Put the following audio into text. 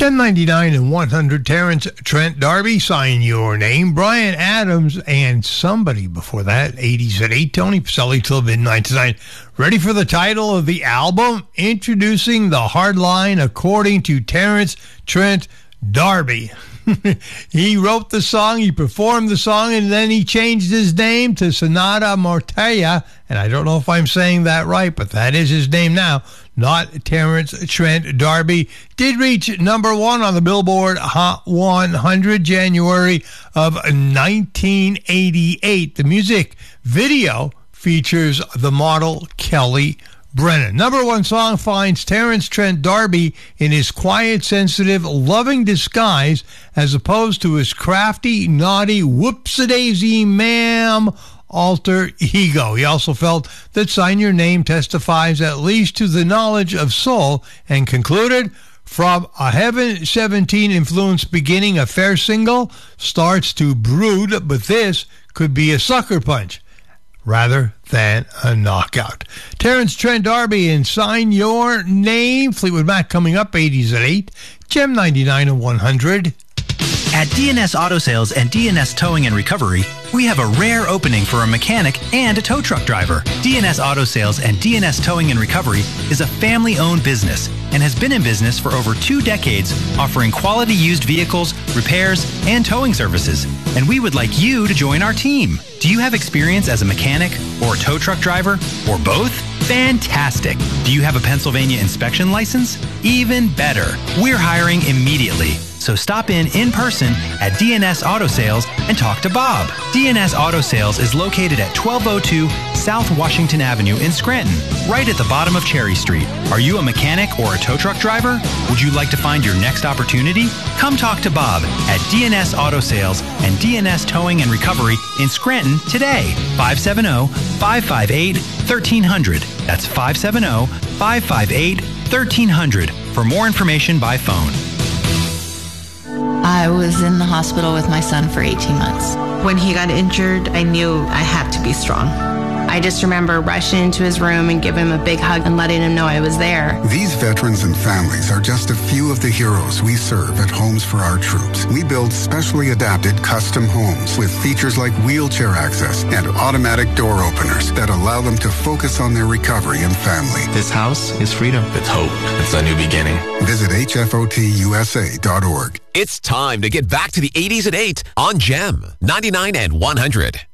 1099 and 100, Terrence Trent D'Arby, Sign Your Name. Bryan Adams and somebody before that, 80s at 8, Tony Pacelli till midnight tonight. Ready for the title of the album? Introducing the hard line according to Terrence Trent D'Arby. He wrote the song, he performed the song, and then he changed his name to Sonata Martella. And I don't know if I'm saying that right, but that is his name now, not Terrence Trent D'Arby. Did reach number one on the Billboard Hot 100, January of 1988. The music video features the model Kelly Brennan. Number one song finds Terrence Trent D'Arby in his quiet, sensitive, loving disguise as opposed to his crafty, naughty, whoops-a-daisy, ma'am alter ego. He also felt that Sign Your Name testifies at least to the knowledge of soul and concluded, from a Heaven 17 influence beginning, a fair single starts to brood, but this could be a sucker punch rather than a knockout. Terrence Trent D'Arby and Sign Your Name. Fleetwood Mac coming up, 80s at 8. Gem 99 and 100. At DNS Auto Sales and DNS Towing and Recovery, we have a rare opening for a mechanic and a tow truck driver. DNS Auto Sales and DNS Towing and Recovery is a family-owned business and has been in business for over 2 decades, offering quality used vehicles, repairs, and towing services. And we would like you to join our team. Do you have experience as a mechanic or a tow truck driver or both? Fantastic. Do you have a Pennsylvania inspection license? Even better. We're hiring immediately. So stop in person at DNS Auto Sales and talk to Bob. DNS Auto Sales is located at 1202 South Washington Avenue in Scranton, right at the bottom of Cherry Street. Are you a mechanic or a tow truck driver? Would you like to find your next opportunity? Come talk to Bob at DNS Auto Sales and DNS Towing and Recovery in Scranton today. 570-558-1300. That's 570-558-1300 for more information by phone. I was in the hospital with my son for 18 months. When he got injured, I knew I had to be strong. I just remember rushing into his room and giving him a big hug and letting him know I was there. These veterans and families are just a few of the heroes we serve at Homes for Our Troops. We build specially adapted custom homes with features like wheelchair access and automatic door openers that allow them to focus on their recovery and family. This house is freedom. It's hope. It's a new beginning. Visit hfotusa.org. It's time to get back to the 80s at 8 on Gem 99 and 100.